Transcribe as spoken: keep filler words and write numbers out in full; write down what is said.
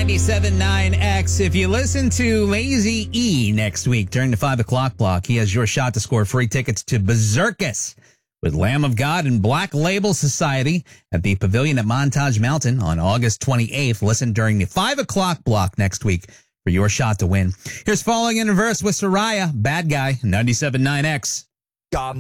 ninety-seven point nine X. If you listen to Lazy E next week during the five o'clock block, he has your shot to score free tickets to Berserkus with Lamb of God and Black Label Society at the Pavilion at Montage Mountain on August twenty-eighth. Listen during the five o'clock block next week for your shot to win. Here's Falling in Reverse with Soraya, Bad Guy, ninety-seven point nine X. God.